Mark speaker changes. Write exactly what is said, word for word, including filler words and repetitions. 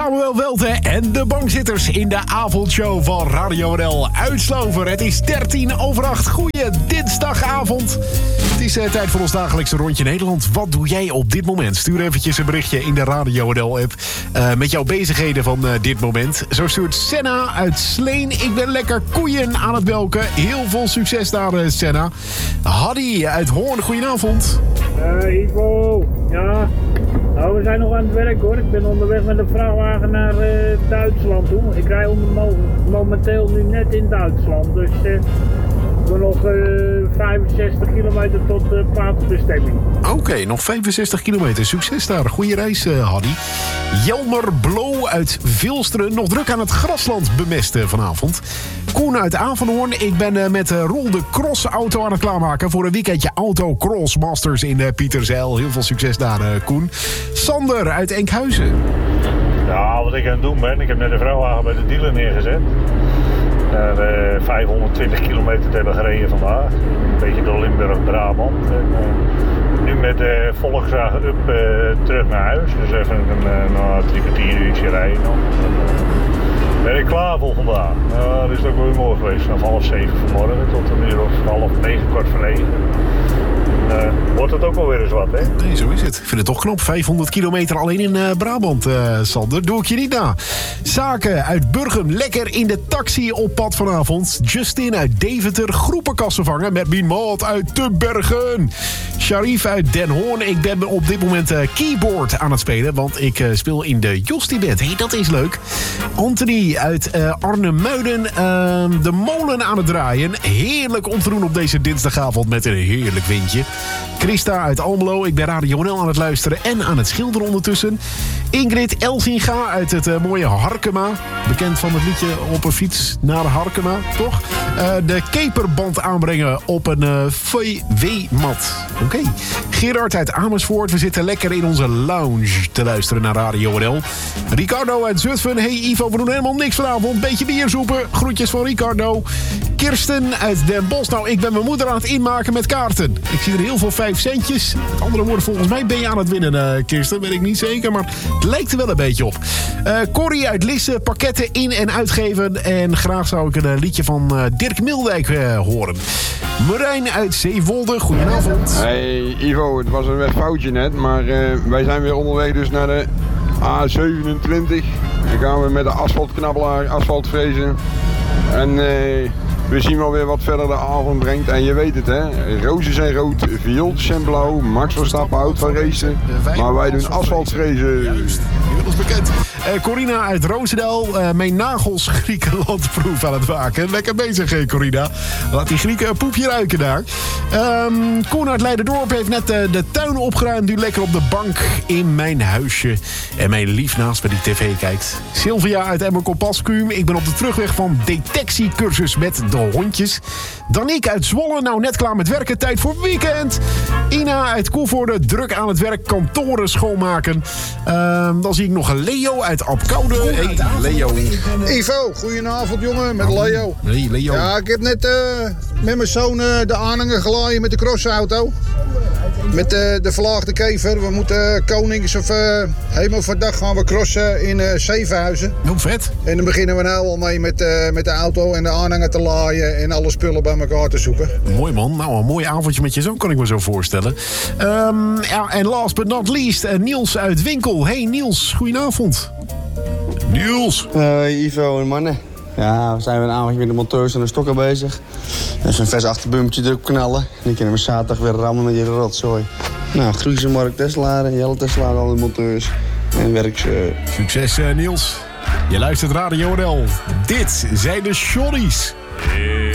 Speaker 1: Samuel Welten en de bankzitters in de avondshow van Radio N L uit Slover. Het is dertien over acht. Goeie dinsdagavond. Het is uh, tijd voor ons dagelijkse rondje Nederland. Wat doe jij op dit moment? Stuur eventjes een berichtje in de Radio N L-app uh, met jouw bezigheden van uh, dit moment. Zo stuurt Senna uit Sleen. Ik ben lekker koeien aan het melken. Heel veel succes daar, uh, Senna. Haddy uit Hoorn, goedenavond.
Speaker 2: Uh, Ivo, ja... Nou, we zijn nog aan het werk hoor. Ik ben onderweg met een vrachtwagen naar uh, Duitsland toe. Ik rij mo- momenteel nu net in Duitsland. Dus uh, we nog uh, vijfenzestig kilometer tot uh, plaatsbestemming.
Speaker 1: Oké, okay, nog vijfenzestig kilometer. Succes daar. Goeie reis, uh, Haddy. Jelmer Blo uit Vilsteren. Nog druk aan het grasland bemesten vanavond. Koen uit Avanhoorn. Ik ben uh, met uh, Roel de Cross auto aan het klaarmaken voor een weekendje Auto Cross Masters in uh, Pieterzijl. Heel veel succes daar, uh, Koen. Sander uit Enkhuizen.
Speaker 3: Ja, wat ik aan het doen ben, ik heb net een vrachtwagen bij de dealer neergezet. Naar uh, vijfhonderdtwintig kilometer te hebben gereden vandaag. Een beetje door Limburg-Brabant. En, uh, nu met de uh, Volkswagen Up uh, terug naar huis. Dus even een, uh, nou, drie kwartier uurtje rijden nog. En, uh, ben ik klaar voor vandaag. Uh, dat is ook weer mooi geweest. Vanaf half zeven vanmorgen tot een uur of half negen, kwart voor negen. Uh, wordt het ook wel weer eens wat, hè?
Speaker 1: Nee, zo is het. Ik vind het toch knap. vijfhonderd kilometer alleen in uh, Brabant, uh, Sander. Doe ik je niet na. Zaken uit Burgum. Lekker in de taxi op pad vanavond. Justin uit Deventer. Groepenkassen vangen met Mien Maat uit Te Bergen. Sharif uit Den Hoorn. Ik ben op dit moment uh, keyboard aan het spelen. Want ik uh, speel in de Jostie-band. Hé, hey, dat is leuk. Anthony uit uh, Arnhem-Muiden. Uh, de molen aan het draaien. Heerlijk om te doen op deze dinsdagavond met een heerlijk windje. Christa uit Almelo. Ik ben Radio N L aan het luisteren en aan het schilderen ondertussen. Ingrid Elsinga uit het uh, mooie Harkema. Bekend van het liedje Op een fiets naar Harkema, toch? Uh, de keperband aanbrengen op een uh, V W-mat. Oké. Okay. Gerard uit Amersfoort. We zitten lekker in onze lounge te luisteren naar Radio N L. Ricardo uit Zutphen. Hey Ivo, we doen helemaal niks vanavond. Beetje bier zoepen. Groetjes van Ricardo. Kirsten uit Den Bosch. Nou, ik ben mijn moeder aan het inmaken met kaarten. Ik zie er heel veel vijf centjes. Met andere woorden, volgens mij ben je aan het winnen, uh, Kirsten. Weet ik niet zeker, maar het lijkt er wel een beetje op. Uh, Corrie uit Lisse, pakketten in- en uitgeven. En graag zou ik een uh, liedje van uh, Dirk Mildijk uh, horen. Marijn uit Zeewolde, goedenavond.
Speaker 4: Hey Ivo, het was een foutje net, maar uh, wij zijn weer onderweg dus naar de A zevenentwintig. Dan gaan we met de asfaltknabbelaar asfalt frezen. En uh, we zien wel weer wat verder de avond brengt. En je weet het hè, rozen zijn rood, viooltjes zijn blauw. Max Verstappen houdt van racen, maar wij doen asfaltfrezen.
Speaker 1: Juist, inmiddels bekend. Uh, Corina uit Roosendaal, uh, mijn nagels Griekenlandproef aan het maken. Lekker bezig, uh, Corina. Laat die Grieken een poepje ruiken daar. Um, Koen uit Leiderdorp heeft net uh, de tuin opgeruimd. Nu lekker op de bank in mijn huisje. En mijn lief naast me die tv kijkt. Sylvia uit Emmerkop-Paskuum. Ik ben op de terugweg van detectiecursus met de hondjes. Daniek uit Zwolle, nou net klaar met werken. Tijd voor weekend. Ina uit Koevoorde, druk aan het werk. Kantoren schoonmaken. Um, dan zie ik nog een Leo uit Apkoude. Hey, Leo.
Speaker 5: Ivo, goedenavond jongen, met Leo.
Speaker 1: Hey, Leo.
Speaker 5: Ja, ik heb net uh, met mijn zoon uh, de aanhanger gelaaien met de crossauto. Met uh, de verlaagde kever. We moeten uh, Konings of uh, Hemelvaartdag gaan we crossen in uh, Zevenhuizen.
Speaker 1: Heel vet.
Speaker 5: En dan beginnen we nou al mee met, uh, met de auto en de aanhanger te laaien en alle spullen bij elkaar te zoeken.
Speaker 1: Mooi man. Nou, een mooi avondje met je zoon kan ik me zo voorstellen. Um, ja, en last but not least, uh, Niels uit Winkel. Hey Niels, goedenavond. Niels.
Speaker 6: Uh, Ivo en mannen. Ja, we zijn weer een avondje met de monteurs en de stokken bezig. Even een vers achterbumpje erop knallen. En dan kunnen we zaterdag weer rammen met die rotzooi. Nou, groetjes aan Mark Teslaar en Jelle Teslaar, alle monteurs. En werk ze.
Speaker 1: Succes uh, Niels. Je luistert Radio N L. Dit zijn de Shorties.